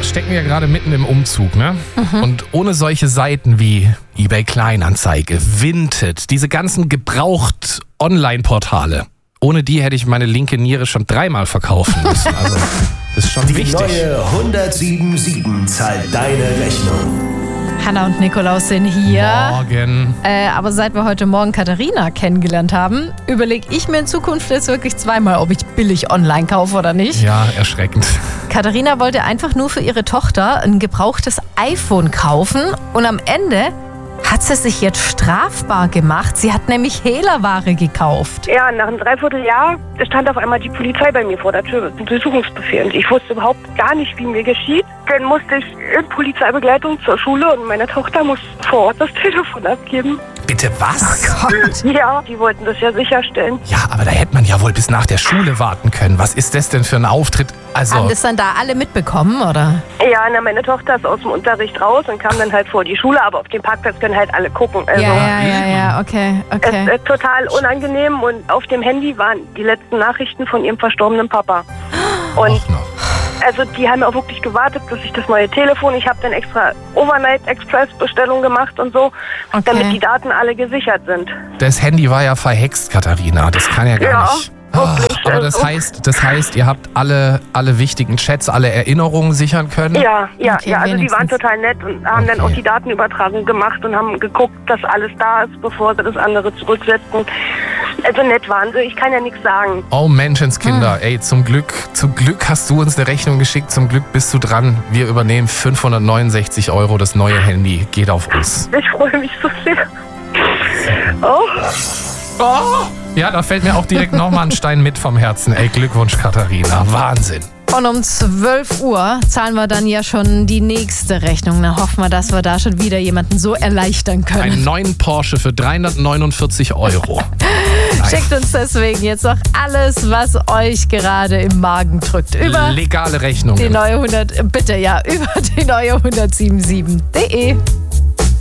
stecken wir gerade mitten im Umzug, ne? Und ohne solche Seiten wie eBay Kleinanzeige, Vinted, diese ganzen Gebraucht-Online-Portale, ohne die hätte ich meine linke Niere schon 3-mal verkaufen müssen. Also, das ist schon wichtig. Die neue 107.7 zahlt deine Rechnung. Hanna und Nikolaus sind hier. Morgen. Aber seit wir heute Morgen Katharina kennengelernt haben, überlege ich mir in Zukunft jetzt wirklich 2-mal, ob ich billig online kaufe oder nicht. Ja, erschreckend. Katharina wollte einfach nur für ihre Tochter ein gebrauchtes iPhone kaufen und am Ende hat sie sich jetzt strafbar gemacht. Sie hat nämlich Hehlerware gekauft. Ja, nach einem Dreivierteljahr stand auf einmal die Polizei bei mir vor der Tür mit einem Durchsuchungsbefehl. Ich wusste überhaupt gar nicht, wie mir geschieht. Dann musste ich in Polizeibegleitung zur Schule und meine Tochter muss vor Ort das Telefon abgeben. Bitte was? Oh Gott. Ja, die wollten das ja sicherstellen. Ja, aber da hätte man ja wohl bis nach der Schule warten können. Was ist das denn für ein Auftritt? Also, Haben das dann da alle mitbekommen, oder? Ja, meine Tochter ist aus dem Unterricht raus und kam dann halt vor die Schule, aber auf dem Parkplatz können halt alle gucken. Also, Ja, okay. Es ist total unangenehm und auf dem Handy waren die letzten Nachrichten von ihrem verstorbenen Papa. Und auch noch. also die haben auch wirklich gewartet, bis ich das neue Telefon, ich habe dann extra Overnight-Express-Bestellung gemacht und so, Okay. damit die Daten alle gesichert sind. Das Handy war ja verhext, Katharina. Das kann ja gar Ja, nicht. Ah, wirklich, aber das heißt, ihr habt alle wichtigen Chats, alle Erinnerungen sichern können? Ja, Okay, also die waren wenigstens. total nett und haben dann Okay. auch die Datenübertragung gemacht und haben geguckt, dass alles da ist, bevor sie das andere zurücksetzen. Also nett waren sie, ich kann ja nichts sagen. Oh Menschenskinder, ey, zum Glück hast du uns eine Rechnung geschickt, zum Glück bist du dran. Wir übernehmen 569 €, das neue Handy geht auf uns. Ich freue mich so sehr. Oh. Oh! Ja, da fällt mir auch direkt nochmal ein Stein mit vom Herzen. Ey, Glückwunsch, Katharina. Wahnsinn. Und um 12 Uhr zahlen wir dann ja schon die nächste Rechnung. Dann hoffen wir, dass wir da schon wieder jemanden so erleichtern können. Einen neuen Porsche für 349 €. Schickt uns deswegen jetzt noch alles, was euch gerade im Magen drückt. Über Legale Rechnungen. die neue 107.de.